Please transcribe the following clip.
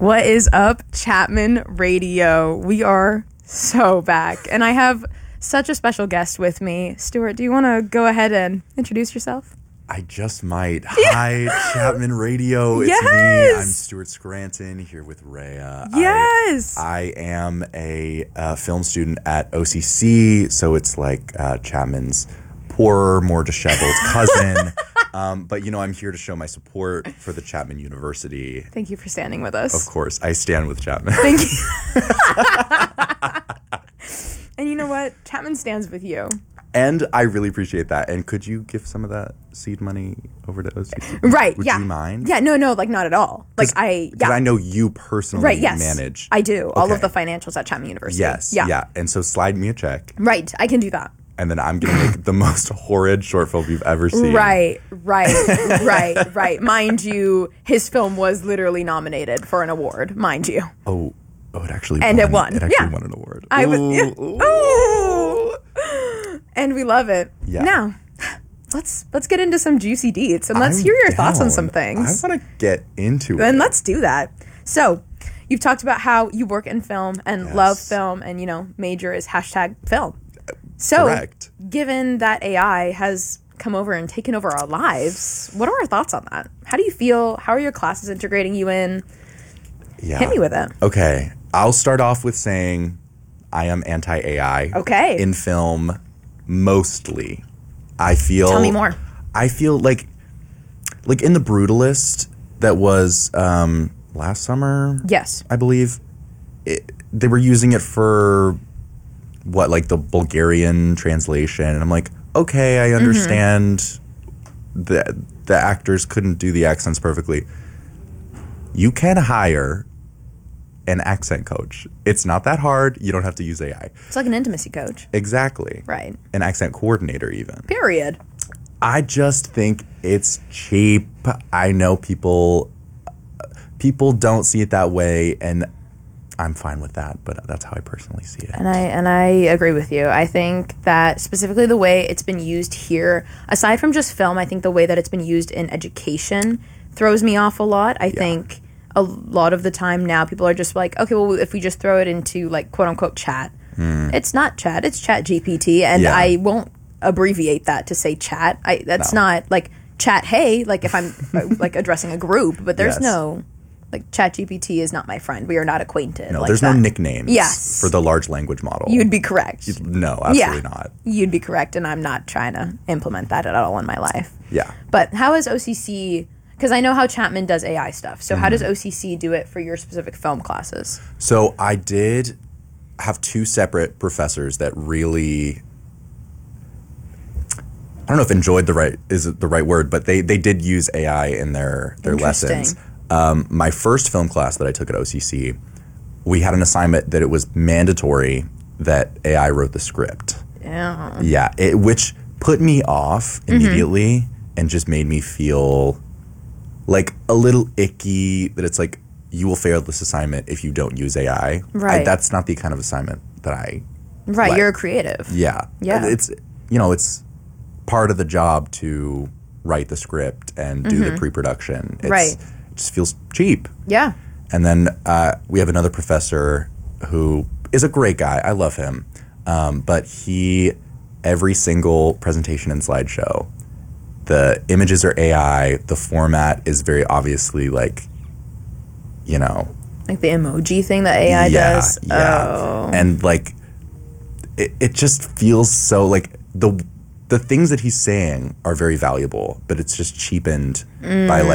What is up, Chapman Radio? We are so back, and I have such a special guest with me. Stuart, do you want to go ahead and introduce yourself? I just might. Hi, Chapman Radio. It's me. I'm Stuart Scranton here with Rhea. Yes. I am a film student at OCC, so it's like Chapman's poorer, more disheveled cousin. But, I'm here to show my support for the Chapman University. Thank you for standing with us. Of course. I stand with Chapman. Thank you. And you know what? Chapman stands with you. And I really appreciate that. And could you give some of that seed money over to OCC? Right, Would yeah. you mind? Yeah, no, like not at all. Because I know you personally manage. I do. All of the financials at Chapman University. Yes, yeah. And so slide me a check. Right, I can do that. And then I'm going to make the most horrid short film you've ever seen. Right. Mind you, his film was literally nominated for an award, mind you. Oh, it actually won. And it won. It actually won an award. Ooh. And we love it. Yeah. Now, let's get into some juicy deets, and let's hear your thoughts on some things. I want to get into it. Then let's do that. So, you've talked about how you work in film and love film, and, major is #film. So, correct. Given that AI has come over and taken over our lives, what are our thoughts on that? How do you feel? How are your classes integrating you in? Yeah. Hit me with it. Okay. I'll start off with saying I am anti-AI. Okay. In film, mostly. I feel... Tell me more. I feel like in The Brutalist that was last summer? Yes. I believe. They were using it for... the Bulgarian translation. And I'm like, okay, I understand that the actors couldn't do the accents perfectly. You can hire an accent coach. It's not that hard. You don't have to use AI. It's like an intimacy coach. Exactly. Right. An accent coordinator even. Period. I just think it's cheap. I know people don't see it that way, and I'm fine with that, but that's how I personally see it. And I agree with you. I think that specifically the way it's been used here, aside from just film, I think the way that it's been used in education throws me off a lot. I think a lot of the time now people are just like, okay, well, if we just throw it into quote unquote chat, it's not chat, it's Chat GPT, and I won't abbreviate that to say chat. That's not chat. Hey, if I'm addressing a group, but there's no. Chat GPT is not my friend. We are not acquainted. No, there's no nicknames for the large language model. You'd be correct. No, absolutely not. You'd be correct, and I'm not trying to implement that at all in my life. Yeah. But how is OCC... Because I know how Chapman does AI stuff. So how does OCC do it for your specific film classes? So I did have two separate professors that really... I don't know if enjoyed is the right word, but they did use AI in their lessons. My first film class that I took at OCC, we had an assignment that it was mandatory that AI wrote the script. Yeah. Yeah, which put me off immediately and just made me feel a little icky that it's you will fail this assignment if you don't use AI. Right. That's not the kind of assignment that I Right, you're a creative. Yeah. Yeah. It's, it's part of the job to write the script and do the pre-production. Right. It just feels cheap. Yeah. And then we have another professor who is a great guy. I love him. But every single presentation and slideshow, the images are AI. The format is very obviously the emoji thing that AI does? Yeah. Oh. And it just feels so the things that he's saying are very valuable, but it's just cheapened by